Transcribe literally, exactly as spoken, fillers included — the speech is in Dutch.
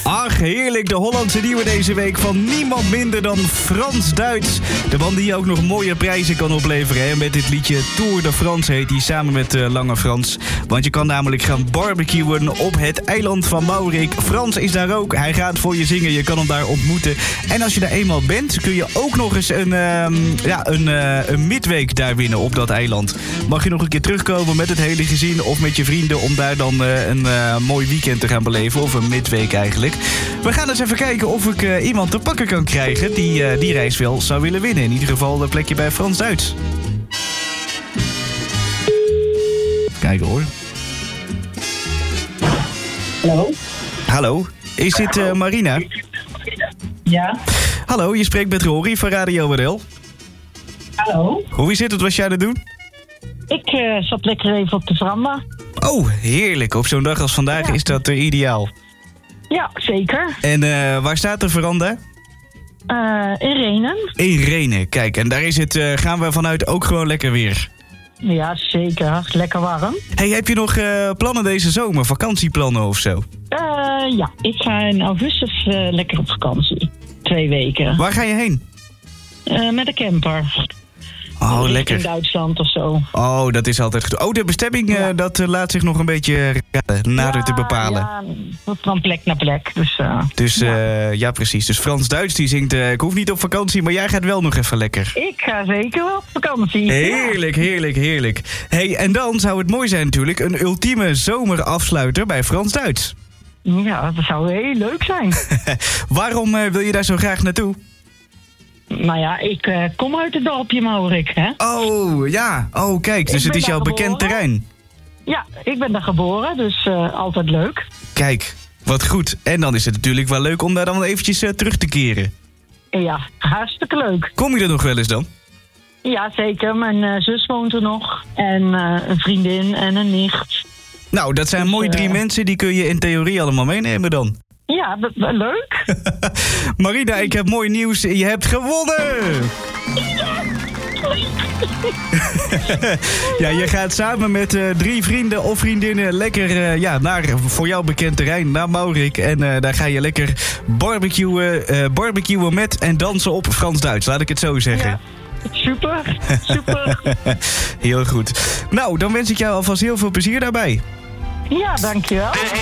Ach, heerlijk. De Hollandse nieuwe deze week van niemand minder dan Frans-Duits. De man die ook nog mooie prijzen kan opleveren. Hè? Met dit liedje Tour de France heet hij, samen met uh, Lange Frans. Want je kan namelijk gaan barbecuen op het eiland van Maurik. Frans is daar ook. Hij gaat voor je zingen. Je kan hem daar ontmoeten. En als je daar eenmaal bent, kun je ook nog eens een, uh, ja, een, uh, een midweek daar winnen op dat eiland. Mag je nog een keer terugkomen met het hele gezin of met je vrienden om daar dan uh, een uh, mooi weekend te gaan beleven. Of een midweek eigenlijk. We gaan eens even kijken of ik uh, iemand te pakken kan krijgen die uh, die reis wel zou willen winnen. In ieder geval een plekje bij Frans-Duits. Kijken hoor. Hallo? Hallo, is dit uh, Marina? Ja. Hallo, je spreekt met Rory van Radio W R L. Hallo? Hoe is het? Wat was jij aan het doen? Ik uh, zat lekker even op de veranda. Oh, heerlijk. Op zo'n dag als vandaag Ja. is dat uh, ideaal. Ja, zeker. En uh, waar staat de veranda? Uh, in Renen. In Renen, kijk. En daar is het, uh, gaan we vanuit ook gewoon lekker weer. Ja, zeker. Lekker warm. Hey, heb je nog uh, plannen deze zomer? Vakantieplannen of zo? Uh, ja, ik ga in augustus uh, lekker op vakantie. Twee weken. Waar ga je heen? Uh, met een camper. Oh, Richting lekker. Duitsland of zo. Oh, dat is altijd goed. Oh, de bestemming, uh, Ja. dat uh, laat zich nog een beetje raden, nader ja, te bepalen. Ja, van plek naar plek. Dus, uh, Dus ja. uh, ja, precies. Dus Frans-Duits die zingt, uh, ik hoef niet op vakantie, maar jij gaat wel nog even lekker. Ik ga zeker wel op vakantie. Heerlijk, heerlijk, heerlijk. Hey, en dan zou het mooi zijn natuurlijk, een ultieme zomerafsluiter bij Frans-Duits. Ja. Ja, dat zou heel leuk zijn. Waarom uh, wil je daar zo graag naartoe? Nou ja, ik uh, kom uit het dorpje Maurik, hè. Oh, ja. Oh, kijk, dus Ik het ben is jouw daar bekend geboren. terrein. Ja, ik ben daar geboren, dus uh, altijd leuk. Kijk, wat goed. En dan is het natuurlijk wel leuk om daar dan eventjes uh, terug te keren. Ja, hartstikke leuk. Kom je er nog wel eens dan? Ja, zeker. Mijn uh, zus woont er nog. En uh, een vriendin en een nicht. Nou, dat zijn Dus, mooi drie uh, mensen, die kun je in theorie allemaal meenemen dan. Ja, dat, dat, leuk. Marina, ik heb mooi nieuws. Je hebt gewonnen! Ja, je gaat samen met uh, drie vrienden of vriendinnen lekker uh, ja, naar voor jou bekend terrein, naar Maurik. En uh, daar ga je lekker barbecuen, uh, barbecuen met en dansen op Frans-Duits, laat ik het zo zeggen. Ja, super, super. Heel goed. Nou, dan wens ik jou alvast heel veel plezier daarbij. Ja, dankjewel.